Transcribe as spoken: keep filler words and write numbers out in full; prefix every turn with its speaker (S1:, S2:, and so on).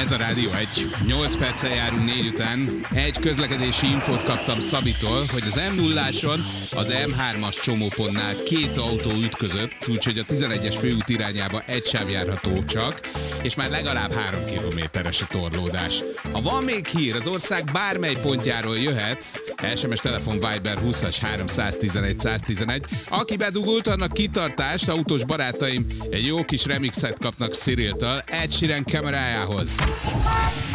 S1: Ez a Rádió egy. nyolc perccel járunk négy után. Egy közlekedési infót kaptam Szabitól, hogy az em nulláson az em hármas csomópontnál két autó ütközött, úgyhogy a tizenegyes főút irányába egy sáv járható csak, és már legalább három kilométeres a torlódás. Ha van még hír, az ország bármely pontjáról jöhet, es em es, telefon, Viber húszas három tizenegy száztizenegy. Aki bedugult, annak kitartást, autós barátaim egy jó kis remixet kapnak Cyril-től Ed Sheeran kamerájához.